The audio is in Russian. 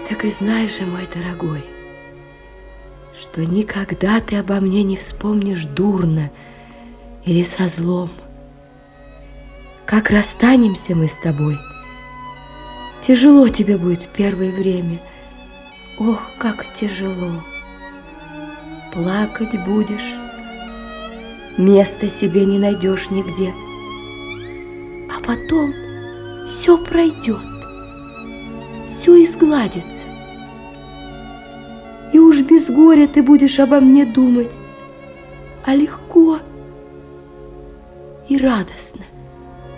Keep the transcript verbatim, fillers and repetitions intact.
Так и знаешь же, мой дорогой, что никогда ты обо мне не вспомнишь дурно или со злом. Как расстанемся мы с тобой, тяжело тебе будет в первое время. Ох, как тяжело. Плакать будешь, места себе не найдешь нигде. А потом все пройдет, все изгладится. И уж без горя ты будешь обо мне думать, а легко и радостно.